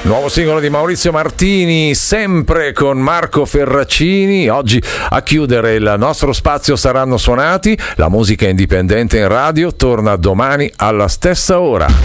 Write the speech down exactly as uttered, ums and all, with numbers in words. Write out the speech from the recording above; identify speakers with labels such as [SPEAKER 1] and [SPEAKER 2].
[SPEAKER 1] Nuovo singolo di Maurizio Martini, sempre con Marco Ferracini. Oggi a chiudere il nostro spazio saranno suonati. La musica indipendente in radio torna domani alla stessa ora.